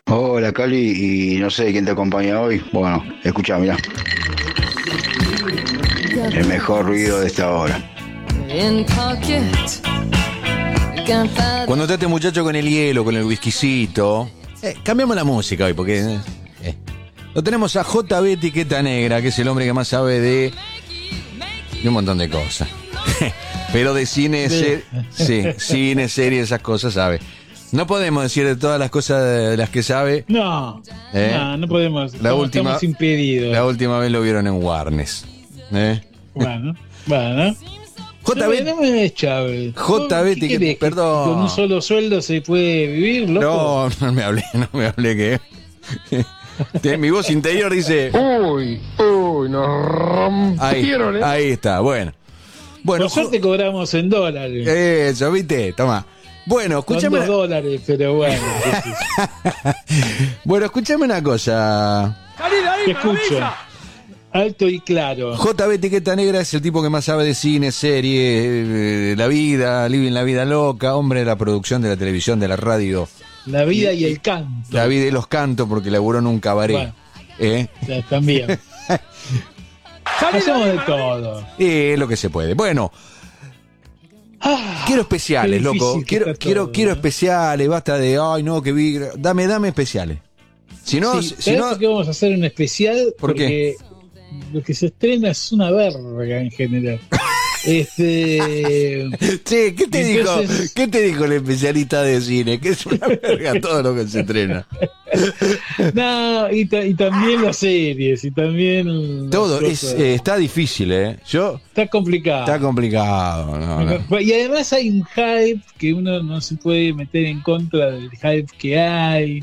Hola Cali, y no sé quién te acompaña hoy. Bueno, escucha, mirá, el mejor ruido de esta hora. Cuando está este muchacho con el hielo, con el whiskycito, cambiamos la música hoy, porque lo tenemos a JB Etiqueta Negra, que es el hombre que más sabe de un montón de cosas. Pero de cine, sí, cine, serie, esas cosas sabe. No podemos decir de todas las cosas de las que sabe. No, no podemos. Estamos impedidos. La última vez lo vieron en Warnes. Bueno. JB, No me des, Chávez. JB, perdón. ¿Con un solo sueldo se puede vivir, loco? No me hablé que... Mi voz interior dice... Uy, nos rompieron. Ahí está, bueno. Por suerte cobramos en dólares. Eso, ¿viste? Toma. Bueno, escúchame. Con $2, pero bueno. Bueno, escúchame una cosa. Te escucho. Alto y claro. JB Etiqueta Negra es el tipo que más sabe de cine, serie, la vida, living la vida loca, hombre de la producción de la televisión, de la radio. La vida y el canto. La vida y los cantos, porque laburó en un cabaret. Bueno, también. Hacemos de todo. Es lo que se puede. Bueno. Quiero especiales, loco. Quiero especiales. Basta de, ay, no, que vi. Dame especiales. Si no, que vamos a hacer un especial. ¿Por qué? Lo que se estrena es una verga en general. Che, ¿qué te dijo? ¿Qué te dijo el especialista de cine? Que es una verga todo lo que se estrena. No, y también las series, y también todo está difícil, está complicado. Está complicado, no. Y además hay un hype que uno no se puede meter en contra del hype que hay.